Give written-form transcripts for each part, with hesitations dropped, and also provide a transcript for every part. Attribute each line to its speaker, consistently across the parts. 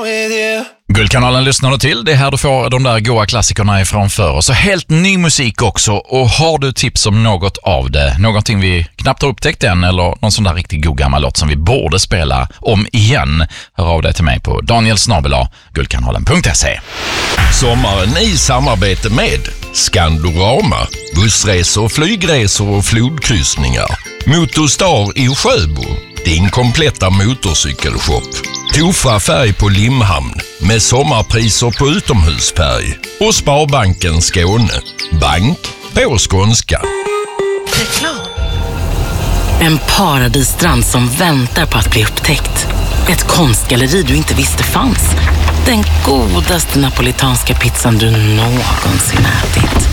Speaker 1: Guldkanalen lyssnar du till. Det är här du får de där goa klassikerna ifrån förr. Och så helt ny musik också. Och har du tips om något av det, någonting vi knappt har upptäckt än, eller någon sån där riktigt god gammal låt som vi borde spela om igen, hör av dig till mig på daniel@guldkanalen.se.
Speaker 2: Sommaren i samarbete med Skandorama, bussresor, flygresor och flodkryssningar. Motorstar i Sjöbo, din kompletta motorcykelshop. Tofa färg på Limhamn med sommarpriser på utomhusfärg. Och Sparbanken Skåne, bank på skånska.
Speaker 3: Reklam. En paradisstrand som väntar på att bli upptäckt. Ett konstgalleri du inte visste fanns. Den godaste napolitanska pizzan du någonsin ätit.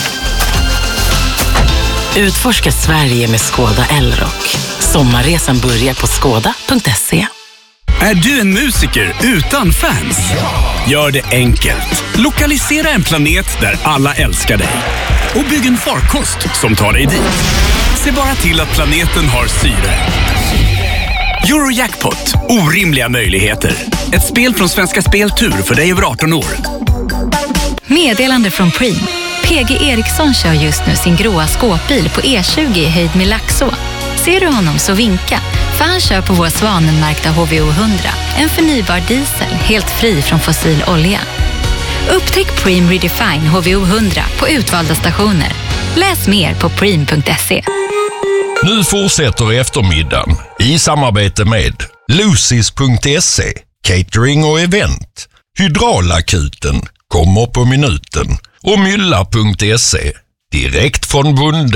Speaker 3: Utforska Sverige med Skoda Elrock. Sommarresan börjar på skoda.se.
Speaker 4: Är du en musiker utan fans? Gör det enkelt. Lokalisera en planet där alla älskar dig. Och bygg en farkost som tar dig dit. Se bara till att planeten har syre. Eurojackpot. Orimliga möjligheter. Ett spel från Svenska Speltur för dig över 18 år.
Speaker 5: Meddelande från Preem. PG Eriksson kör just nu sin gråa skåpbil på E20 i höjd med Laxå. Ser du honom så vinka, för han kör på vår Svanenmärkta HVO 100. En förnybar diesel, helt fri från fossil olja. Upptäck Preem Redefine HVO 100 på utvalda stationer. Läs mer på preem.se.
Speaker 2: Nu fortsätter eftermiddagen i samarbete med Lucis.se, catering och event. Hydraulakuten kommer på minuten. Och Mylla.se, direkt från bonden.